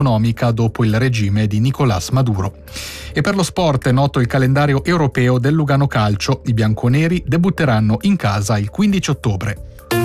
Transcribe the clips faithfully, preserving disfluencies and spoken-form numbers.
economica dopo il regime di Nicolás Maduro. E per lo sport è noto il calendario europeo del Lugano Calcio. I bianconeri debutteranno in casa il quindici ottobre.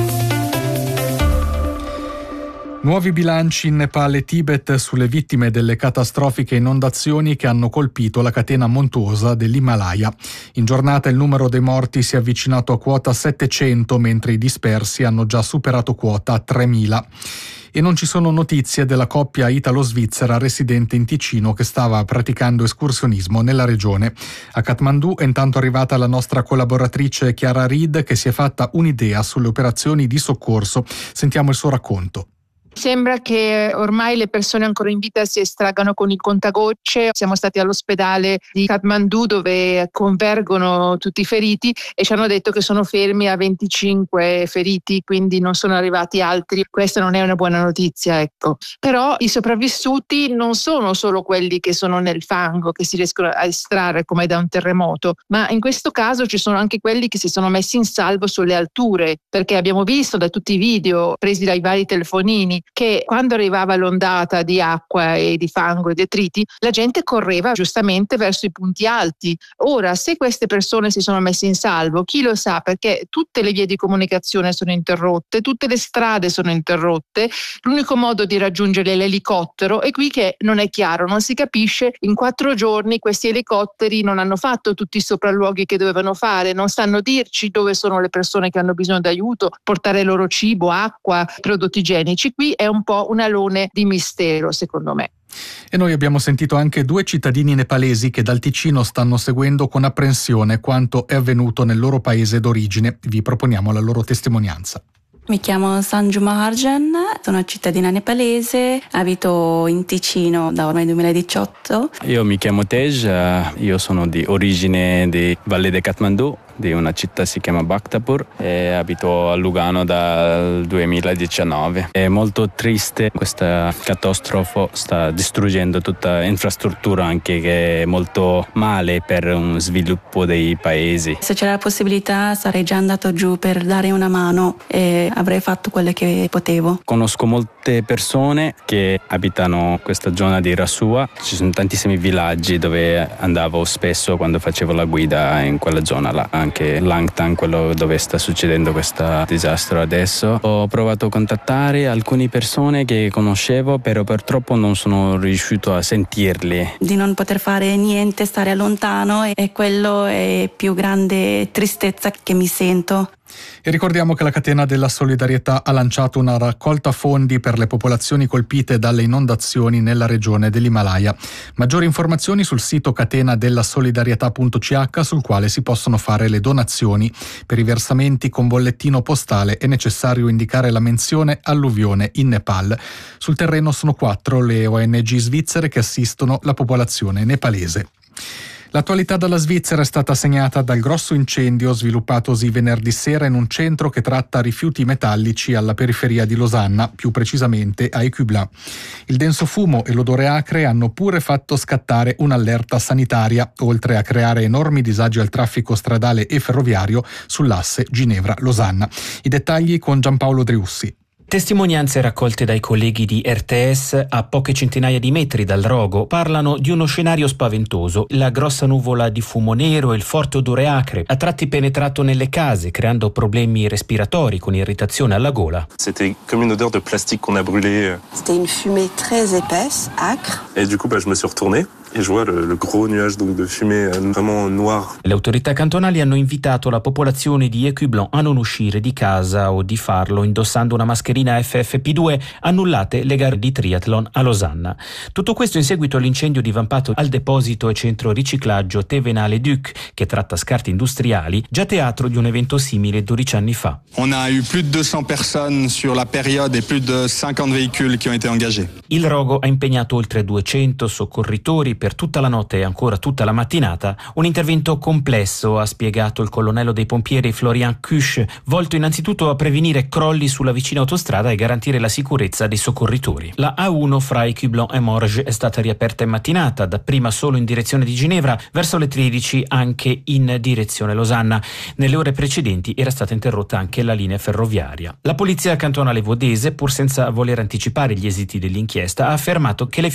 Nuovi bilanci in Nepal e Tibet sulle vittime delle catastrofiche inondazioni che hanno colpito la catena montuosa dell'Himalaya. In giornata il numero dei morti si è avvicinato a quota settecento, mentre i dispersi hanno già superato quota tremila. E non ci sono notizie della coppia italo-svizzera residente in Ticino che stava praticando escursionismo nella regione. A Kathmandu è intanto arrivata la nostra collaboratrice Chiara Reed, che si è fatta un'idea sulle operazioni di soccorso. Sentiamo il suo racconto. Sembra che ormai le persone ancora in vita si estraggano con il contagocce. Siamo stati all'ospedale di Kathmandu dove convergono tutti i feriti e ci hanno detto che sono fermi a venticinque feriti, quindi non sono arrivati altri. Questa non è una buona notizia, ecco. Però i sopravvissuti non sono solo quelli che sono nel fango, che si riescono a estrarre come da un terremoto, ma in questo caso ci sono anche quelli che si sono messi in salvo sulle alture, perché abbiamo visto da tutti i video presi dai vari telefonini che quando arrivava l'ondata di acqua e di fango e detriti, la gente correva giustamente verso i punti alti. Ora, se queste persone si sono messe in salvo, chi lo sa, perché tutte le vie di comunicazione sono interrotte, tutte le strade sono interrotte, l'unico modo di raggiungere è l'elicottero e qui che non è chiaro, non si capisce. In quattro giorni questi elicotteri non hanno fatto tutti i sopralluoghi che dovevano fare, non sanno dirci dove sono le persone che hanno bisogno d'aiuto, portare loro cibo, acqua, prodotti igienici. Qui è un po' un alone di mistero, secondo me. E noi abbiamo sentito anche due cittadini nepalesi che dal Ticino stanno seguendo con apprensione quanto è avvenuto nel loro paese d'origine. Vi proponiamo la loro testimonianza. Mi chiamo Sanju Maharjan, sono cittadina nepalese, abito in Ticino da ormai duemiladiciotto. Io mi chiamo Tej, io sono di origine di Valle de Kathmandu, di una città si chiama Bhaktapur e abito a Lugano dal duemiladiciannove. È molto triste, questa catastrofe sta distruggendo tutta l'infrastruttura anche che è molto male per un sviluppo dei paesi. Se c'era la possibilità sarei già andato giù per dare una mano e avrei fatto quello che potevo. Conosco molte persone che abitano questa zona di Rasua, ci sono tantissimi villaggi dove andavo spesso quando facevo la guida in quella zona là. Anche Langtang, quello dove sta succedendo questo disastro adesso. Ho provato a contattare alcune persone che conoscevo, però purtroppo non sono riuscito a sentirli. Di non poter fare niente, stare lontano, e quello è più grande tristezza che mi sento. E ricordiamo che la Catena della Solidarietà ha lanciato una raccolta fondi per le popolazioni colpite dalle inondazioni nella regione dell'Himalaya. Maggiori informazioni sul sito catenadellasolidarietà punto c h, sul quale si possono fare le donazioni. Per i versamenti con bollettino postale è necessario indicare la menzione alluvione in Nepal. Sul terreno sono quattro le O N G svizzere che assistono la popolazione nepalese. L'attualità dalla Svizzera è stata segnata dal grosso incendio sviluppatosi venerdì sera in un centro che tratta rifiuti metallici alla periferia di Losanna, più precisamente a Écublens. Il denso fumo e l'odore acre hanno pure fatto scattare un'allerta sanitaria, oltre a creare enormi disagi al traffico stradale e ferroviario sull'asse Ginevra-Losanna. I dettagli con Giampaolo Driussi. Testimonianze raccolte dai colleghi di R T S a poche centinaia di metri dal rogo parlano di uno scenario spaventoso. La grossa nuvola di fumo nero e il forte odore acre, a tratti penetrato nelle case, creando problemi respiratori con irritazione alla gola. C'était comme une odeur de plastique qu'on a brûlé. C'était une fumée très épaisse, acre. Et du coup, bah, je me suis retourné. Et je vois le, le gros nuage donc de fumée vraiment noir. Le autorità cantonali hanno invitato la popolazione di Écublens a non uscire di casa o di farlo indossando una mascherina F F P due, annullate le gare di triathlon a Losanna. Tutto questo in seguito all'incendio divampato al deposito e centro riciclaggio Thévenal-les-Ducs, che tratta scarti industriali, già teatro di un evento simile dodici anni fa. On a eu plus de duecento personnes sur la période et plus de cinquanta véhicules qui ont été engagés. Il rogo ha impegnato oltre duecento soccorritori per tutta la notte e ancora tutta la mattinata, un intervento complesso, ha spiegato il colonnello dei pompieri Florian Kusch, volto innanzitutto a prevenire crolli sulla vicina autostrada strada e garantire la sicurezza dei soccorritori. La A uno fra Écublens e Morges è stata riaperta in mattinata, dapprima solo in direzione di Ginevra, verso le tredici anche in direzione Losanna. Nelle ore precedenti era stata interrotta anche la linea ferroviaria. La polizia cantonale vodese, pur senza voler anticipare gli esiti dell'inchiesta, ha affermato che le